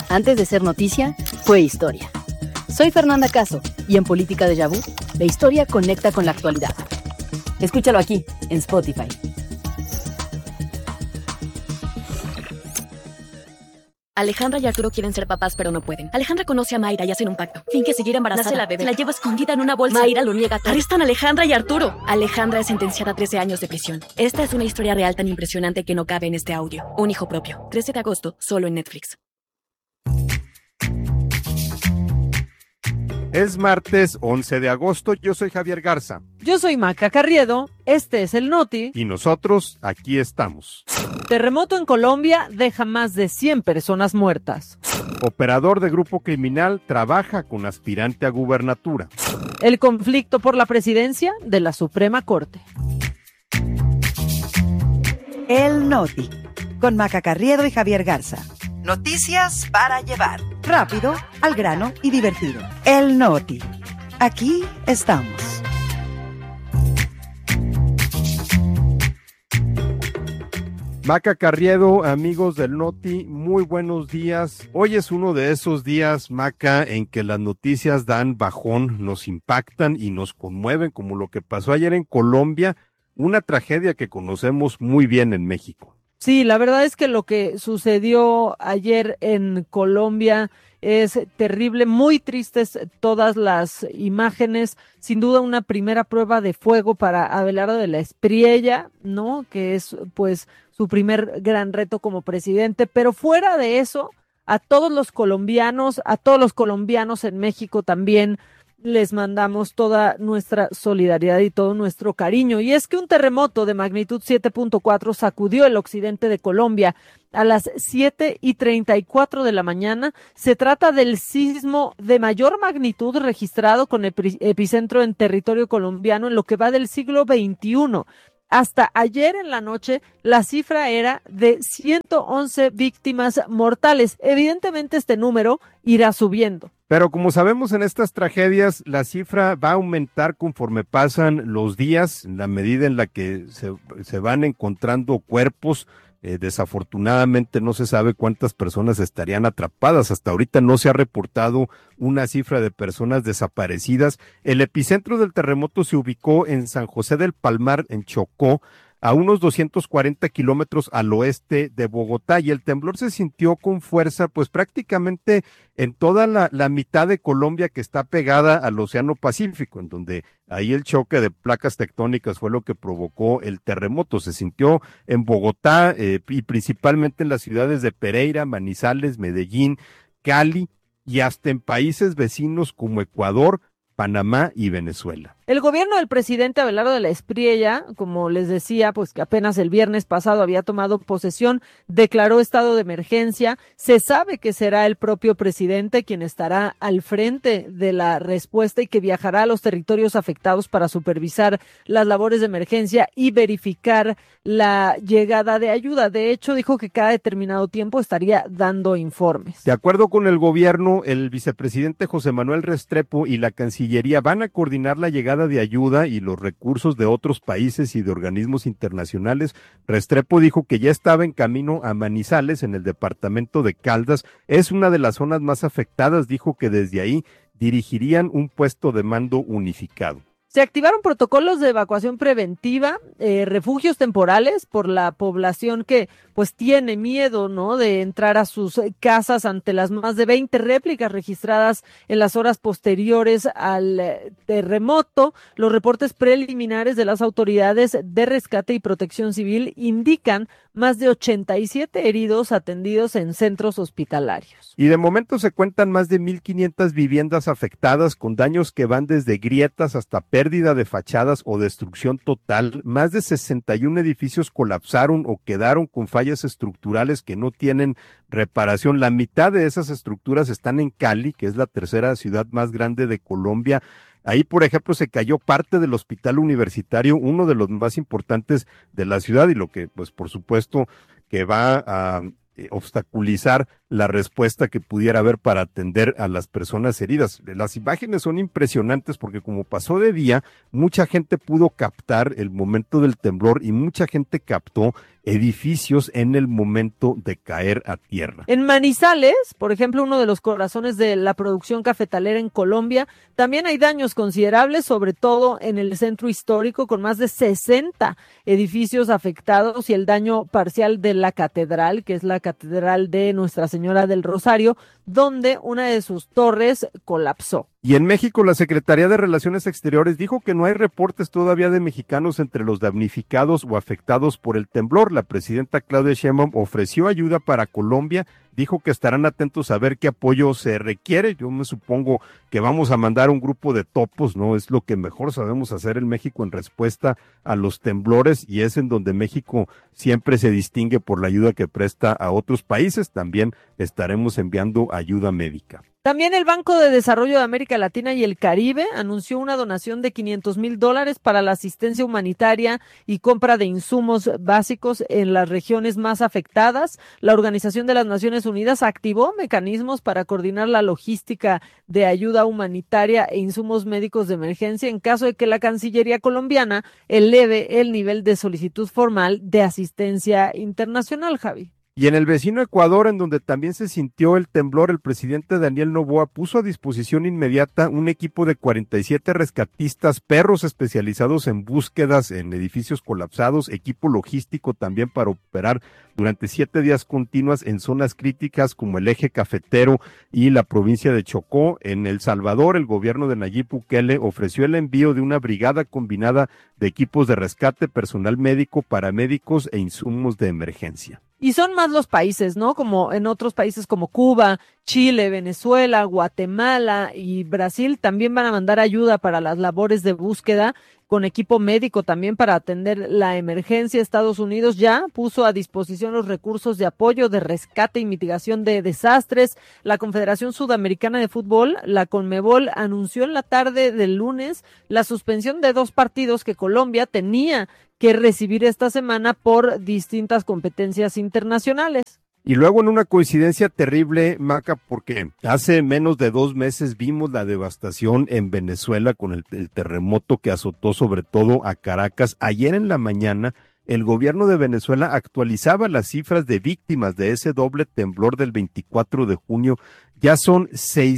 Antes de ser noticia, fue historia. Soy Fernanda Caso y en Política Déjà Vu, la historia conecta con la actualidad. Escúchalo aquí, en Spotify. Alejandra y Arturo quieren ser papás, pero no pueden. Alejandra conoce a Mayra y hacen un pacto. Finge seguir embarazada. Nace la bebé. La lleva escondida en una bolsa. Mayra lo niega todo. Arrestan a Alejandra y Arturo. Alejandra es sentenciada a 13 años de prisión. Esta es una historia real tan impresionante que no cabe en este audio. Un hijo propio. 13 de agosto, solo en Netflix. Es martes 11 de agosto, yo soy Javier Garza. Yo soy Maca Carriedo, este es el Noti. Y nosotros aquí estamos. Terremoto en Colombia deja más de 100 personas muertas. Operador de grupo criminal trabaja con aspirante a gubernatura. El conflicto por la presidencia de la Suprema Corte. El Noti, con Maca Carriedo y Javier Garza. Noticias para llevar. Rápido, al grano y divertido. El Noti. Aquí estamos. Maca Carriedo, amigos del Noti, muy buenos días. Hoy es uno de esos días, Maca, en que las noticias dan bajón, nos impactan y nos conmueven, como lo que pasó ayer en Colombia, una tragedia que conocemos muy bien en México. Sí, la verdad es que lo que sucedió ayer en Colombia es terrible, muy tristes todas las imágenes, sin duda una primera prueba de fuego para Abelardo de la Espriella, ¿no? Que es pues su primer gran reto como presidente, pero fuera de eso, a todos los colombianos en México también les mandamos toda nuestra solidaridad y todo nuestro cariño. Y es que un terremoto de magnitud 7.4 sacudió el occidente de Colombia a las 7:34 de la mañana. Se trata del sismo de mayor magnitud registrado con epicentro en territorio colombiano en lo que va del siglo XXI. Hasta ayer en la noche, la cifra era de 111 víctimas mortales. Evidentemente este número irá subiendo. Pero como sabemos en estas tragedias, la cifra va a aumentar conforme pasan los días, en la medida en la que se van encontrando cuerpos. Desafortunadamente no se sabe cuántas personas estarían atrapadas. Hasta ahorita no se ha reportado una cifra de personas desaparecidas. El epicentro del terremoto se ubicó en San José del Palmar, en Chocó, a unos 240 kilómetros al oeste de Bogotá, y el temblor se sintió con fuerza pues prácticamente en toda la mitad de Colombia que está pegada al Océano Pacífico, en donde ahí el choque de placas tectónicas fue lo que provocó el terremoto. Se sintió en Bogotá y principalmente en las ciudades de Pereira, Manizales, Medellín, Cali y hasta en países vecinos como Ecuador, Panamá y Venezuela. El gobierno del presidente Abelardo de la Espriella, como les decía, pues que apenas el viernes pasado había tomado posesión, declaró estado de emergencia. Se sabe que será el propio presidente quien estará al frente de la respuesta y que viajará a los territorios afectados para supervisar las labores de emergencia y verificar la llegada de ayuda. De hecho, dijo que cada determinado tiempo estaría dando informes. De acuerdo con el gobierno, el vicepresidente José Manuel Restrepo y la Cancillería van a coordinar la llegada de ayuda y los recursos de otros países y de organismos internacionales. Restrepo dijo que ya estaba en camino a Manizales, en el departamento de Caldas. Es una de las zonas más afectadas. Dijo que desde ahí dirigirían un puesto de mando unificado. Se activaron protocolos de evacuación preventiva, refugios temporales por la población que pues tiene miedo, ¿no?, de entrar a sus casas ante las más de 20 réplicas registradas en las horas posteriores al terremoto. Los reportes preliminares de las autoridades de rescate y protección civil indican más de 87 heridos atendidos en centros hospitalarios. Y de momento se cuentan más de 1,500 viviendas afectadas, con daños que van desde grietas hasta pérdida de fachadas o destrucción total. Más de 61 edificios colapsaron o quedaron con fallas estructurales que no tienen reparación. La mitad de esas estructuras están en Cali, que es la tercera ciudad más grande de Colombia. Ahí, por ejemplo, se cayó parte del hospital universitario, uno de los más importantes de la ciudad, y lo que, pues, por supuesto, que va a obstaculizar la respuesta que pudiera haber para atender a las personas heridas. Las imágenes son impresionantes porque como pasó de día, mucha gente pudo captar el momento del temblor y mucha gente captó edificios en el momento de caer a tierra. En Manizales, por ejemplo, uno de los corazones de la producción cafetalera en Colombia, también hay daños considerables, sobre todo en el centro histórico, con más de 60 edificios afectados y el daño parcial de la catedral, que es la catedral de Nuestra Señora del Rosario, donde una de sus torres colapsó. Y en México, la Secretaría de Relaciones Exteriores dijo que no hay reportes todavía de mexicanos entre los damnificados o afectados por el temblor. La presidenta Claudia Sheinbaum ofreció ayuda para Colombia, dijo que estarán atentos a ver qué apoyo se requiere. Yo me supongo que vamos a mandar un grupo de topos, ¿no? Es lo que mejor sabemos hacer en México en respuesta a los temblores y es en donde México siempre se distingue por la ayuda que presta a otros países. También estaremos enviando ayuda médica. También el Banco de Desarrollo de América Latina y el Caribe anunció una donación de $500,000 para la asistencia humanitaria y compra de insumos básicos en las regiones más afectadas. La Organización de las Naciones Unidas activó mecanismos para coordinar la logística de ayuda humanitaria e insumos médicos de emergencia en caso de que la Cancillería colombiana eleve el nivel de solicitud formal de asistencia internacional, Javi. Y en el vecino Ecuador, en donde también se sintió el temblor, el presidente Daniel Noboa puso a disposición inmediata un equipo de 47 rescatistas, perros especializados en búsquedas en edificios colapsados, equipo logístico también para operar durante 7 días continuas en zonas críticas como el eje cafetero y la provincia de Chocó. En El Salvador, el gobierno de Nayib Bukele ofreció el envío de una brigada combinada de equipos de rescate, personal médico, paramédicos e insumos de emergencia. Y son más los países, ¿no? Como en otros países como Cuba, Chile, Venezuela, Guatemala y Brasil también van a mandar ayuda para las labores de búsqueda con equipo médico también para atender la emergencia. Estados Unidos ya puso a disposición los recursos de apoyo, de rescate y mitigación de desastres. La Confederación Sudamericana de Fútbol, la Conmebol, anunció en la tarde del lunes la suspensión de 2 partidos que Colombia tenía que recibir esta semana por distintas competencias internacionales. Y luego en una coincidencia terrible, Maca, porque hace menos de 2 meses vimos la devastación en Venezuela con el terremoto que azotó sobre todo a Caracas. Ayer en la mañana, el gobierno de Venezuela actualizaba las cifras de víctimas de ese doble temblor del 24 de junio. Ya son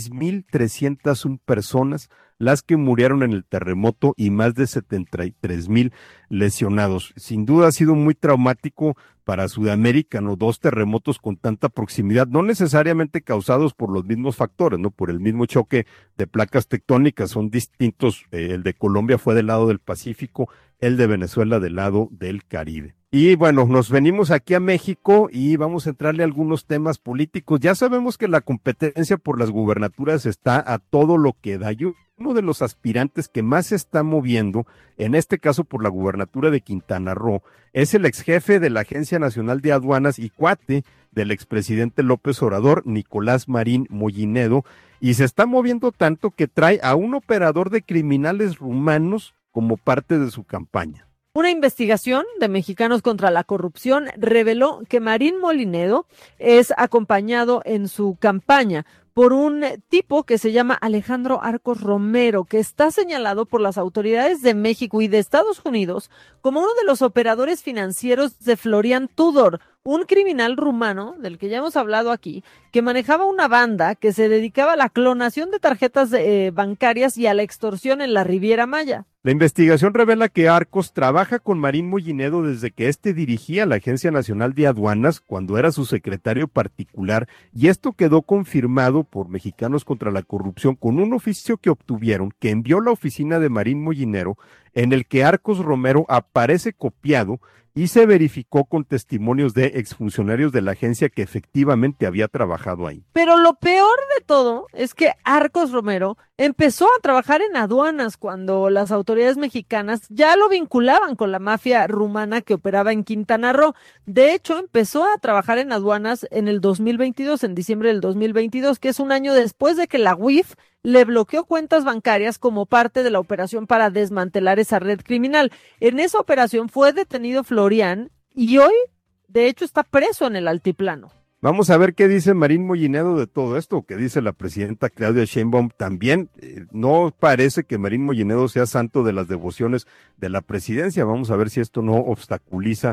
6,301 personas las que murieron en el terremoto y más de 73,000 lesionados. Sin duda ha sido muy traumático para Sudamérica, ¿no? 2 terremotos con tanta proximidad, no necesariamente causados por los mismos factores, ¿no? Por el mismo choque de placas tectónicas, son distintos. El de Colombia fue del lado del Pacífico, el de Venezuela del lado del Caribe. Y bueno, nos venimos aquí a México y vamos a entrarle a algunos temas políticos. Ya sabemos que la competencia por las gubernaturas está a todo lo que da. Uno de los aspirantes que más se está moviendo, en este caso por la gubernatura de Quintana Roo, es el ex jefe de la Agencia Nacional de Aduanas y cuate del expresidente López Obrador, Nicolás Marín Mollinedo, y se está moviendo tanto que trae a un operador de criminales rumanos como parte de su campaña. Una investigación de Mexicanos contra la Corrupción reveló que Marín Mollinedo es acompañado en su campaña por un tipo que se llama Alejandro Arcos Romero, que está señalado por las autoridades de México y de Estados Unidos como uno de los operadores financieros de Florian Tudor, un criminal rumano del que ya hemos hablado aquí, que manejaba una banda que se dedicaba a la clonación de tarjetas bancarias y a la extorsión en la Riviera Maya. La investigación revela que Arcos trabaja con Marín Mollinedo desde que éste dirigía la Agencia Nacional de Aduanas cuando era su secretario particular, y esto quedó confirmado por Mexicanos contra la Corrupción con un oficio que obtuvieron que envió la oficina de Marín Mollinero, en el que Arcos Romero aparece copiado y se verificó con testimonios de exfuncionarios de la agencia que efectivamente había trabajado ahí. Pero lo peor de todo es que Arcos Romero empezó a trabajar en aduanas cuando las autoridades mexicanas ya lo vinculaban con la mafia rumana que operaba en Quintana Roo. De hecho, empezó a trabajar en aduanas en el 2022, en diciembre del 2022, que es un año después de que la UIF le bloqueó cuentas bancarias como parte de la operación para desmantelar esa red criminal. En esa operación fue detenido Florian y hoy, de hecho, está preso en el altiplano. Vamos a ver qué dice Marín Mollinedo de todo esto, que dice la presidenta Claudia Sheinbaum. También no parece que Marín Mollinedo sea santo de las devociones de la presidencia. Vamos a ver si esto no obstaculiza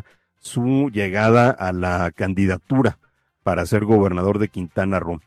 su llegada a la candidatura para ser gobernador de Quintana Roo.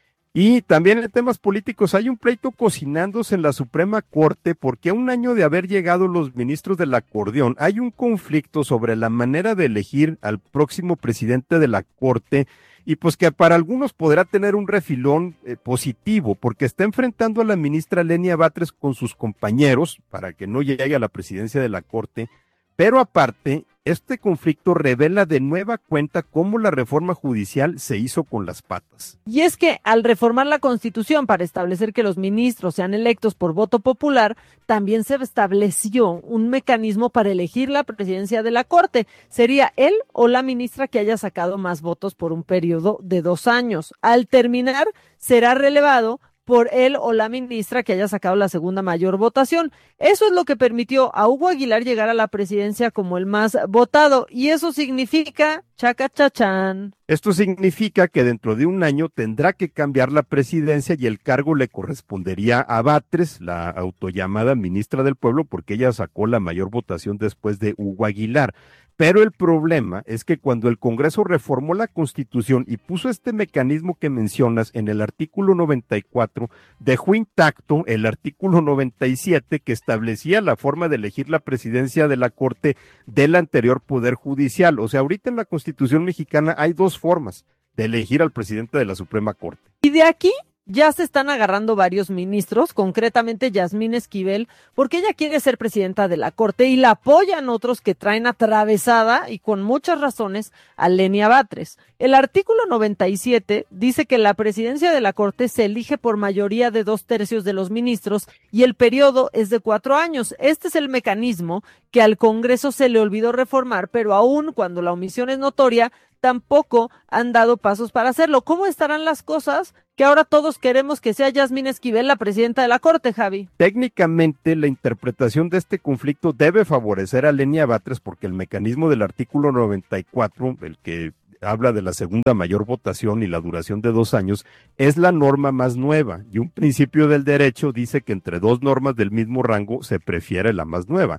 Y también en temas políticos hay un pleito cocinándose en la Suprema Corte porque a un año de haber llegado los ministros del acordeón hay un conflicto sobre la manera de elegir al próximo presidente de la Corte y pues que para algunos podrá tener un refilón positivo porque está enfrentando a la ministra Lenia Batres con sus compañeros para que no llegue a la presidencia de la Corte, pero aparte este conflicto revela de nueva cuenta cómo la reforma judicial se hizo con las patas. Y es que al reformar la Constitución para establecer que los ministros sean electos por voto popular, también se estableció un mecanismo para elegir la presidencia de la Corte. Sería él o la ministra que haya sacado más votos por un periodo de 2 años. Al terminar, será relevado por él o la ministra que haya sacado la segunda mayor votación. Eso es lo que permitió a Hugo Aguilar llegar a la presidencia como el más votado, y eso significa chacachachán. Esto significa que dentro de un año tendrá que cambiar la presidencia y el cargo le correspondería a Batres, la autollamada ministra del Pueblo, porque ella sacó la mayor votación después de Hugo Aguilar. Pero el problema es que cuando el Congreso reformó la Constitución y puso este mecanismo que mencionas en el artículo 94, dejó intacto el artículo 97 que establecía la forma de elegir la presidencia de la Corte del anterior Poder Judicial. O sea, ahorita en la Constitución mexicana hay 2 formas de elegir al presidente de la Suprema Corte. Y de aquí ya se están agarrando varios ministros, concretamente Yasmín Esquivel, porque ella quiere ser presidenta de la Corte y la apoyan otros que traen atravesada y con muchas razones a Lenia Batres. El artículo 97 dice que la presidencia de la Corte se elige por mayoría de 2/3 de los ministros y el periodo es de 4 años. Este es el mecanismo que al Congreso se le olvidó reformar, pero aún cuando la omisión es notoria, tampoco han dado pasos para hacerlo. ¿Cómo estarán las cosas que ahora todos queremos que sea Yasmín Esquivel la presidenta de la Corte, Javi? Técnicamente, la interpretación de este conflicto debe favorecer a Lenia Batres porque el mecanismo del artículo 94, el que habla de la segunda mayor votación y la duración de 2 años, es la norma más nueva y un principio del derecho dice que entre 2 normas del mismo rango se prefiere la más nueva.